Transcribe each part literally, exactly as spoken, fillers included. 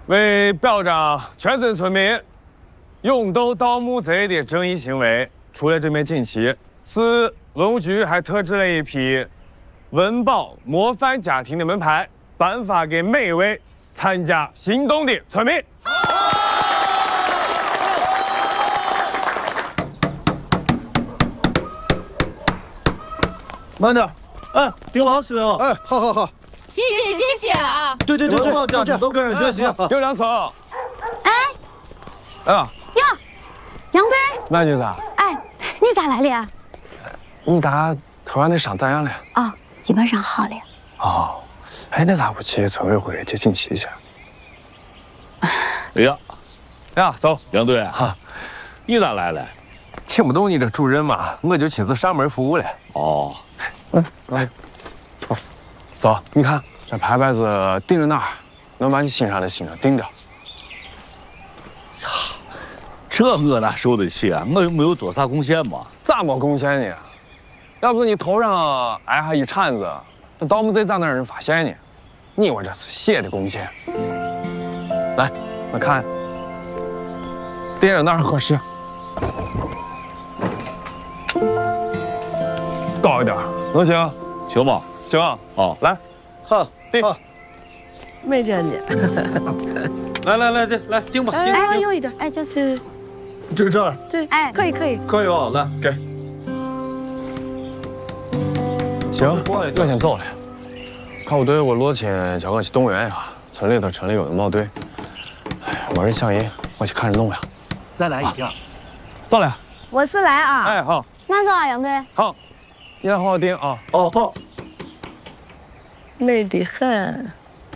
为表彰全村村民勇斗盗墓贼的正义行为，除了这面锦旗，此文物局还特制了一批文保模范家庭的门牌，颁发给每一位参加行动的村民。 慢点，哎，丁老师啊， 哎，好好好， 谢谢谢谢啊！ 对对对对，家长都跟人学习。 有两嫂， 哎， 哎呀， 呀，杨队， 曼君子， 哎，你咋来了？ 你家头完的伤咋样了？ 啊，基本上好了。 哦，哎，那咋不去村委会接锦旗去？ 哎呀， 呀，走， 杨队哈， 你咋来了？ 请不动你这主任嘛，我就亲自上门服务了。 哦， 嗯，来，走，走，你看这牌牌子钉在哪儿，能把你心上的心上钉掉。 这我哪受得起啊？我又没有多大贡献嘛。 咋没贡献呢？要不你头上挨下一铲子，那盗墓贼咋能让人发现呢？你我这是血的贡献。来，我看，钉在哪儿合适？高一点，能行？ 行吗？ 行。 哦， 来， 好， 定。 没这呢。 来来来，定来定吧，定。 哎，有一点，哎，就是这个这儿， 对， 哎， 可以可以。 可以啊，来给。 行，我先走了。看我队我罗亲叫我去动员一下，村里头成立个文保队。哎，没人响应，我去看着弄了。 再来一点。 走了。 我是来啊。 哎，好。 慢走啊，杨队。 好，你来好好盯啊。 哦，好。 累得很。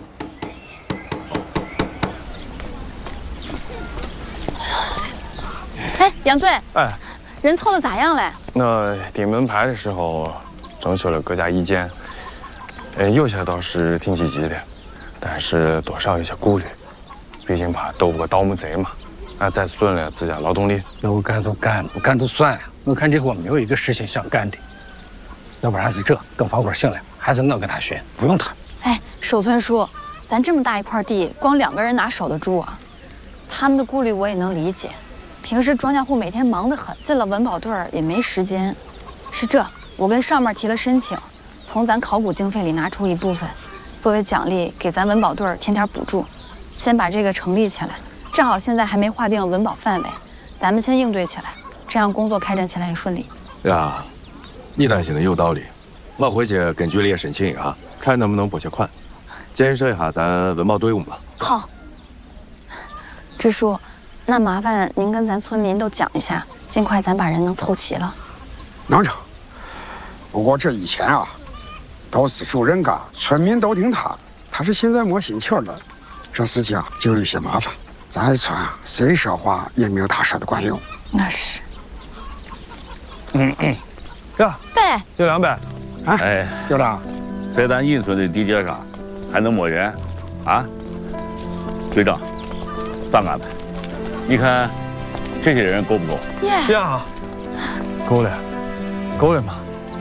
哎，杨队。 哎， 人凑的咋样嘞？ 那钉门牌的时候征求了各家意见，呃，有些倒是挺积极的，但是多少有些顾虑，毕竟怕斗不过盗墓贼嘛，啊，再损了自家劳动力。 要干就干，不干就算。我看这货没有一个事情想干的，要不然是这，等放官醒了，还是我跟他学，不用他。 哎，守村叔，咱这么大一块地，光两个人哪守得住啊？他们的顾虑我也能理解。平时庄稼户每天忙得很，进了文保队儿也没时间。是这，我跟上面提了申请，从咱考古经费里拿出一部分，作为奖励给咱文保队儿添点补助，先把这个成立起来。正好现在还没划定文保范围，咱们先应对起来，这样工作开展起来也顺利。 呀，你担心的有道理，我回去跟局里也申请一下，看能不能拨些款，建设一下咱文保队伍嘛。 好，支书。那麻烦您跟咱村民都讲一下，尽快咱把人能凑齐了。 能成。不过这以前啊，都是主任干，村民都听他的。他是现在没心气了，这事情就有些麻烦。咱村啊，谁说话也没有他说的管用。 那是。 嗯嗯。呀， 对， 有两百。 啊， 哎， 队长， 在咱银村的地界上还能没人啊？队长，咋安排？你看这些人够不够？ 耶呀，够了，够了吗？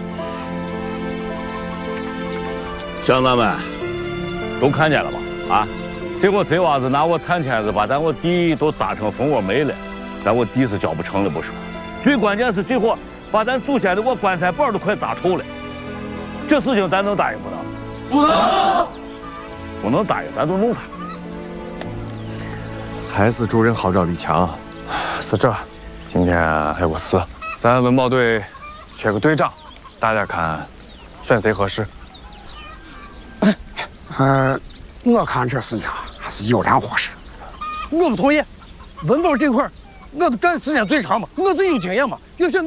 乡亲们都看见了吧？啊，这伙贼娃子拿我摊签子把咱我地都砸成蜂窝煤了，咱我地是交不成了不说，最关键是这伙把咱祖先的我棺材板都快砸臭了，这事情咱能答应不能？不能，不能答应，咱就弄他。 还是主任号召力强。 是这，今天还有个事，咱文保队缺个队长，大家看选谁合适？ 呃，我看这事情还是有两回事。 我不同意，文保这块我干时间最长嘛，我最有经验嘛，要选。